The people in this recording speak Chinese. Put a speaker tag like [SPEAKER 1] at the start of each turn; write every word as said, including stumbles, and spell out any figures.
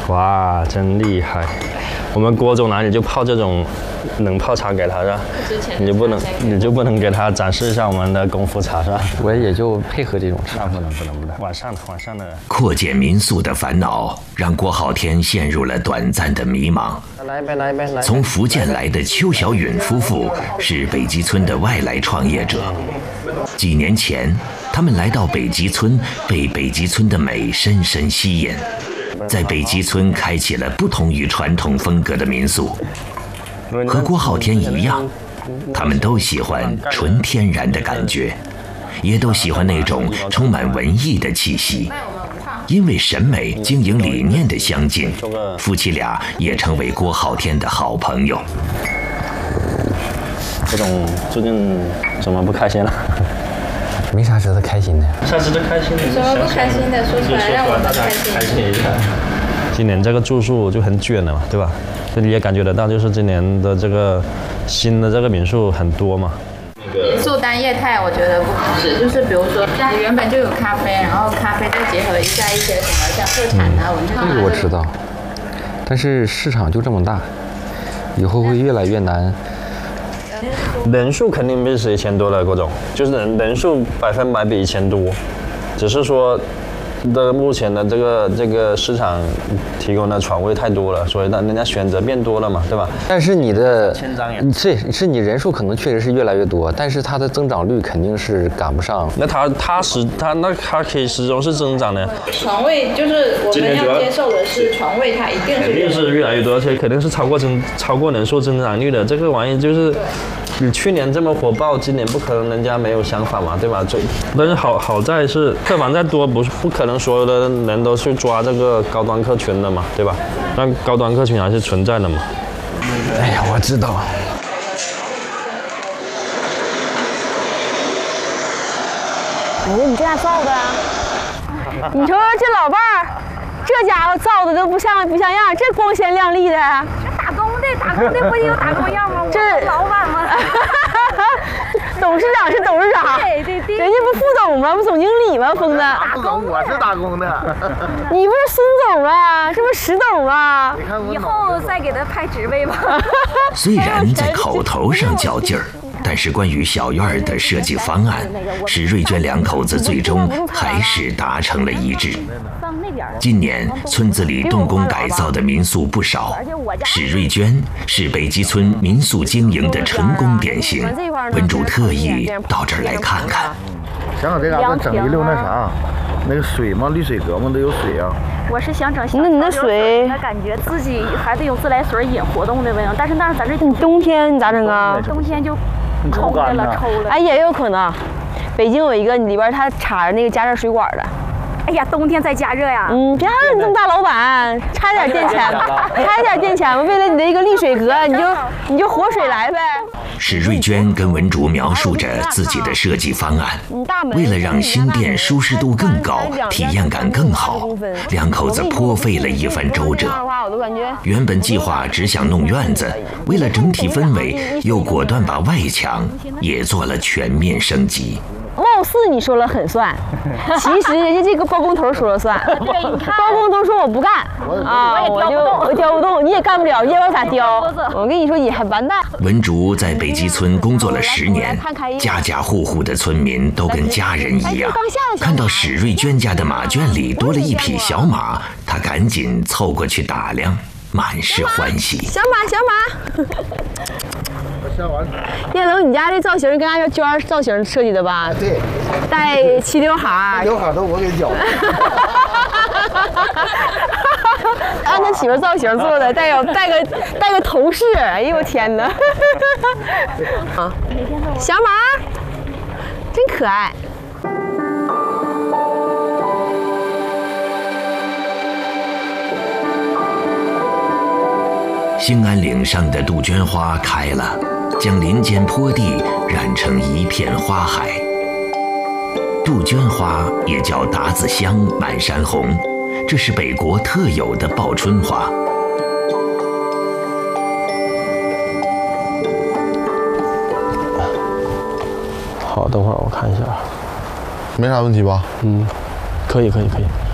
[SPEAKER 1] 哇，真厉害！我们郭总哪里就泡这种冷泡茶给他是吧？你就不能你就不能给他展示一下我们的功夫茶是吧？
[SPEAKER 2] 我也就配合这种吃。
[SPEAKER 1] 不能不能不能，晚上的晚上的。
[SPEAKER 3] 扩建民宿的烦恼让郭浩天陷入了短暂的迷茫。
[SPEAKER 1] 来一杯来一杯来。
[SPEAKER 3] 从福建来的邱小允夫妇是北极村的外来创业者。几年前，他们来到北极村，被北极村的美深深吸引。在北极村开启了不同于传统风格的民宿，和郭浩天一样，他们都喜欢纯天然的感觉，也都喜欢那种充满文艺的气息。因为审美、经营理念的相近，夫妻俩也成为郭浩天的好朋友。
[SPEAKER 1] 郭总最近怎么不开心了？
[SPEAKER 2] 没啥值得开心的。
[SPEAKER 1] 啥值得开心的？
[SPEAKER 4] 什么不开心的？说出来让我们开心。
[SPEAKER 1] 开心一下。今年这个住宿就很卷了嘛，对吧？就你也感觉得到，就是今年的这个新的这个民宿很多嘛。
[SPEAKER 4] 民宿单业态我觉得不合适，就是比如说你原本就有咖啡，然后咖啡再结合一下一些什么像特产啊、文创啊。
[SPEAKER 2] 这个我知道，但是市场就这么大，以后会越来越难。
[SPEAKER 1] 人数肯定比以前多了，郭总，就是人人数百分百比以前多，只是说的目前的这个这个市场提供的床位太多了，所以让人家选择变多了嘛，对吧？
[SPEAKER 2] 但是你的
[SPEAKER 1] 千张呀，
[SPEAKER 2] 是是你人数可能确实是越来越多，但是它的增长率肯定是赶不上。
[SPEAKER 1] 那它它始它那它可以始终是增长的。
[SPEAKER 4] 床位就是我们要接受的是床位，它一定是
[SPEAKER 1] 肯定是越来越多，而且肯定是超过增超过人数增长率的。这个玩意就是。你去年这么火爆，今年不可能人家没有想法嘛，对吧？就但是好好在是客房再多，不是不可能所有的人都去抓这个高端客群的嘛，对吧？但高端客群还是存在的嘛。
[SPEAKER 2] 哎呀，我知道。
[SPEAKER 5] 哎呀，你这咋造的啊？你瞅瞅这老伴儿，这家伙造的都不像不像样，这光鲜亮丽的。
[SPEAKER 6] 打工的，打工的不也有打工样吗？
[SPEAKER 5] 这
[SPEAKER 6] 我老板吗？
[SPEAKER 5] 董事长是董事长，
[SPEAKER 6] 对对对，
[SPEAKER 5] 人家不副总吗？不总经理吗？疯子，
[SPEAKER 6] 打工，
[SPEAKER 7] 我是打工的。
[SPEAKER 5] 你不是孙总吗？这不是石董吗？
[SPEAKER 6] 以后再给他派职位吧。
[SPEAKER 3] 虽然在口头上较劲儿，但是关于小院儿的设计方案，史瑞娟两口子最终还是达成了一致。今年村子里动工改造的民宿不少，史瑞娟是北极村民宿经营的成功典型。文主特意到这儿来看看。
[SPEAKER 7] 想想这嘎达整一溜那啥，那个水嘛，绿水阁嘛都有水啊。
[SPEAKER 6] 我是想整，
[SPEAKER 5] 那你那水，
[SPEAKER 6] 那感觉自己还得用自来水引活动的呗。但是那咱这
[SPEAKER 5] 你冬天你咋整啊？
[SPEAKER 6] 冬天就冲开了，抽了。
[SPEAKER 5] 哎，也有可能。北京有一个里边它插着那个加热水管的。
[SPEAKER 6] 哎呀，冬天再加热呀！
[SPEAKER 5] 嗯，别让你这么大老板，差点电钱吧，差点电钱吧，为了你的一个滤水阁，你就你就活水来呗。
[SPEAKER 3] 史瑞娟跟文竹描述着自己的设计方案，为了让新店舒适度更高，体验感更好，两口子颇费了一番周折。原本计划只想弄院子，为了整体氛围，又果断把外墙也做了全面升级。
[SPEAKER 5] 貌似你说了很算，其实人家这个包工头说了算。包工头说我不干啊，我就我雕不动，你也干不了，你也不知道咋雕。我跟你说也很完蛋。
[SPEAKER 3] 文竹在北极村工作了十年，家家户户的村民都跟家人一样。看到史瑞娟家的马圈里多了一匹小马，他赶紧凑过去打量，满是欢喜。
[SPEAKER 5] 小马，小马。燕龙，你家这造型跟按照娟儿造型设计的吧？
[SPEAKER 7] 对，
[SPEAKER 5] 带齐刘海，
[SPEAKER 7] 刘海都我给绞的。
[SPEAKER 5] 按他媳妇造型做的，带有带个带个头饰，哎呦我天哪！啊，小马，真可爱。
[SPEAKER 3] 兴安岭上的杜鹃花开了，将林间坡地染成一片花海。杜鹃花也叫达子香、满山红，这是北国特有的报春花。
[SPEAKER 1] 好，等会儿我看一下，
[SPEAKER 8] 没啥问题吧？
[SPEAKER 1] 嗯，可以，可以，可以。